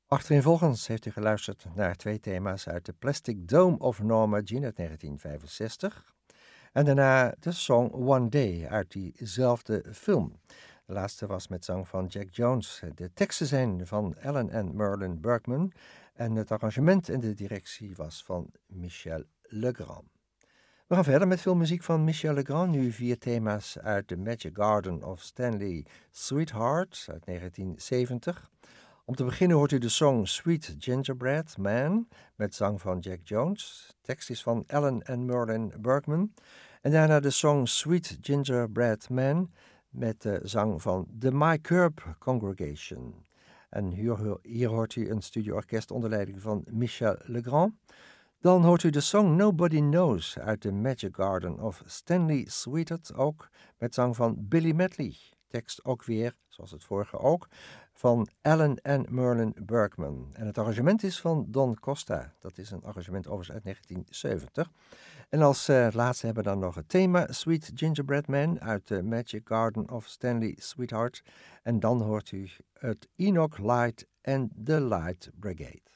Achtereenvolgens heeft u geluisterd naar twee thema's uit de Plastic Dome of Norma Jean uit 1965 en daarna de song One Day uit diezelfde film. De laatste was met zang van Jack Jones. De teksten zijn van Alan en Merlin Bergman en het arrangement en de directie was van Michel Legrand. We gaan verder met veel muziek van Michel Legrand, nu 4 thema's uit The Magic Garden of Stanley Sweetheart uit 1970. Om te beginnen hoort u de song Sweet Gingerbread Man met zang van Jack Jones. Tekst is van Alan en Merlin Bergman. En daarna de song Sweet Gingerbread Man met de zang van The My Curb Congregation. En hier hoort u een studioorkest onder leiding van Michel Legrand. Dan hoort u de song Nobody Knows uit The Magic Garden of Stanley Sweetheart, ook met zang van Billy Medley. Tekst ook weer, zoals het vorige ook, van Alan en Merlin Bergman. En het arrangement is van Don Costa. Dat is een arrangement overigens uit 1970. En als laatste hebben we dan nog het thema Sweet Gingerbread Man uit The Magic Garden of Stanley Sweetheart. En dan hoort u het Enoch Light and the Light Brigade.